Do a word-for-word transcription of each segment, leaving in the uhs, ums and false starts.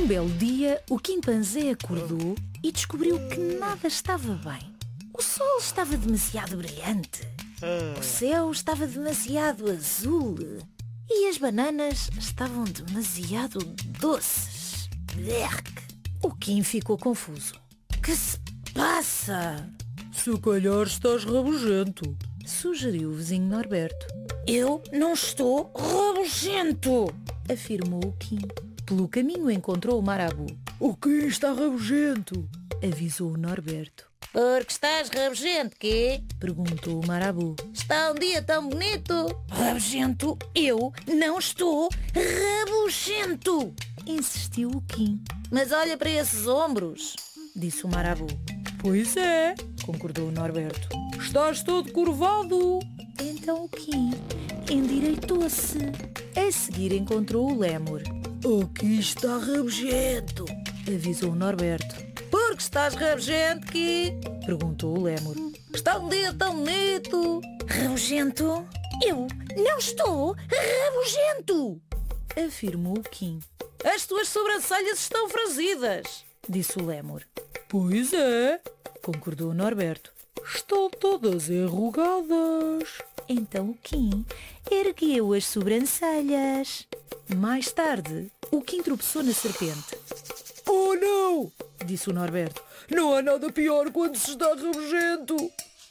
Um belo dia, o quimpanzé acordou e descobriu que nada estava bem. O sol estava demasiado brilhante, o céu estava demasiado azul e as bananas estavam demasiado doces. Berk. O Kim ficou confuso. Que se passa? Se calhar estás rabugento, Sugeriu o vizinho Norberto. Eu não estou rabugento, Afirmou o Kim. Pelo caminho encontrou o Marabu. O Kim está rabugento, Avisou o Norberto. Porque estás rabugento, quê? Perguntou o Marabu. Está um dia tão bonito. Rabugento? Eu não estou rabugento! Insistiu o Kim. Mas olha para esses ombros. Disse o Marabu. Pois é, Concordou o Norberto. estás todo curvado. Então o Kim endireitou-se. A seguir encontrou o Lémur. O Kim está rabugento, Avisou o Norberto. Porque estás rabugento, quê? Perguntou o Lémur. Está um dia tão bonito. Rabugento? Eu não estou rabugento! Afirmou o Kim. As tuas sobrancelhas estão franzidas. Disse o Lémur. Pois é, Concordou o Norberto. estão todas enrugadas. Então o Kim ergueu as sobrancelhas. Mais tarde, o Kim tropeçou na serpente. Oh não, Disse o Norberto. não há nada pior quando se está rabugento.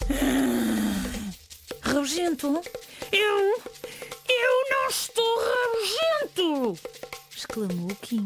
Rabugento? Eu... eu não estou rabugento! Exclamou o Kim.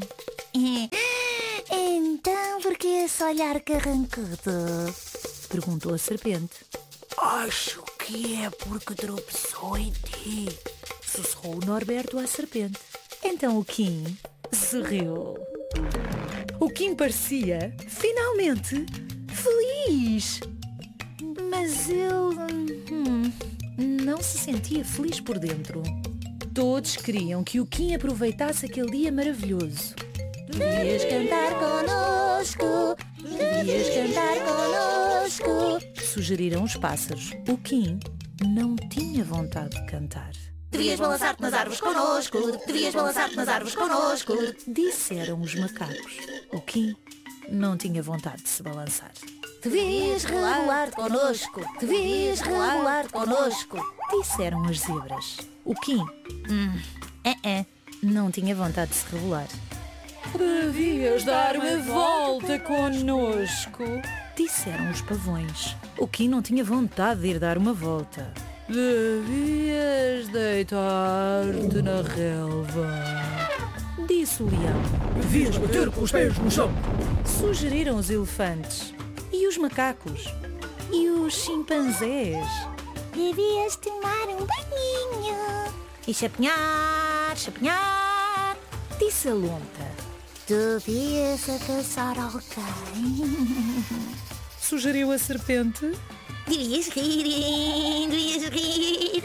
Então, por que esse olhar carrancudo? Perguntou a serpente. Acho que é porque tropeçou em ti. Sussurrou o Norberto à serpente. Então o Kim sorriu. O Kim parecia, finalmente, feliz. Mas ele hum, não se sentia feliz por dentro. Todos queriam que o Kim aproveitasse aquele dia maravilhoso. Devias cantar connosco, devias cantar connosco. Sugeriram os pássaros. O Kim não tinha vontade de cantar. Devias balançar-te nas árvores connosco. Devias balançar-te nas árvores connosco. Disseram os macacos. O Kim não tinha vontade de se balançar. Devias rebolar-te connosco. Devias rebolar-te connosco. Disseram as zebras. O Kim hum, é, é, não tinha vontade de se rebolar. Devias dar uma volta connosco. Disseram os pavões. O Kim não tinha vontade de ir dar uma volta. Devias deitar-te na relva. Disse o leão. Devias bater com os pés no chão. Sugeriram os elefantes. E os macacos. E os chimpanzés. Devias tomar um banhinho. E chapinhar, chapinhar. Disse a lontra. Devias abraçar alguém. Sugeriu a serpente. Devias rir, devias rir.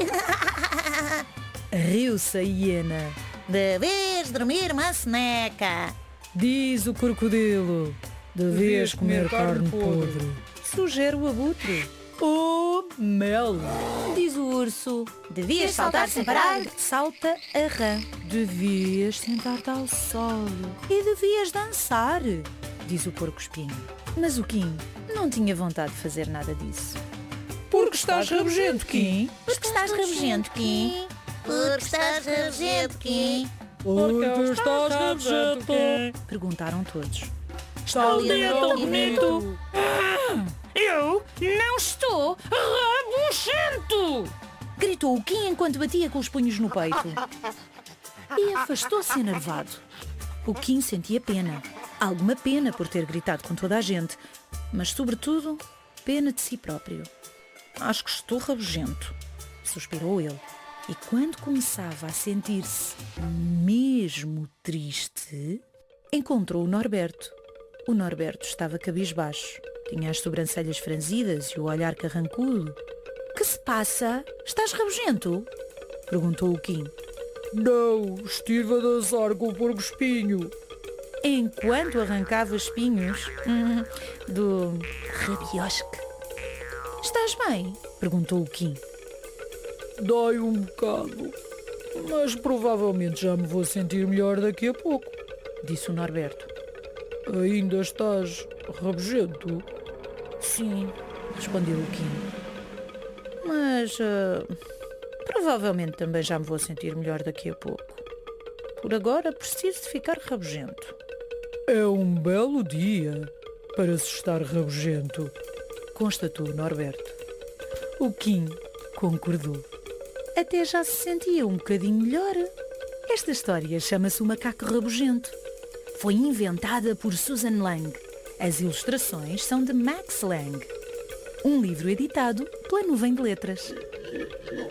Riu-se a hiena. Devias dormir uma soneca. Diz o crocodilo. Devias comer carne podre. Sugere o abutre. Oh, mel. Diz o urso. Devias saltar sem parar. Salta a rã. Devias sentar-te ao sol. E devias dançar, diz o porco-espinho. Mas o Kim não tinha vontade de fazer nada disso. Porque estás rabugento, Kim. Porque estás rabugento, Kim. Porque estás rabugento, Kim. Porque estás rabugento. Perguntaram todos. Está um dia tão bonito. Eu não estou rabugento! Gritou o Kim enquanto batia com os punhos no peito. E afastou-se enervado. O Kim sentia pena. Alguma pena por ter gritado com toda a gente. Mas, sobretudo, pena de si próprio. Acho que estou rabugento, suspirou ele. E quando começava a sentir-se mesmo triste, encontrou o Norberto. O Norberto estava cabisbaixo. Tinha as sobrancelhas franzidas e o olhar carrancudo. Que se passa? Estás rabugento? Perguntou o Kim. Não, estive a dançar com o porco-espinho. Enquanto arrancava espinhos hum, do rabiosque. Estás bem? Perguntou o Kim. Dói um bocado, mas provavelmente já me vou sentir melhor daqui a pouco. disse o Norberto. Ainda estás rabugento? Sim, respondeu o Kim. Mas uh, provavelmente também já me vou sentir melhor daqui a pouco. Por agora preciso de ficar rabugento. É um belo dia para se estar rabugento, constatou o Norberto. O Kim concordou. Até já se sentia um bocadinho melhor. Esta história chama-se O Macaco Rabugento. Foi inventada por Susan Lang. As ilustrações são de Max Lang. Um livro editado pela Nuvem de Letras.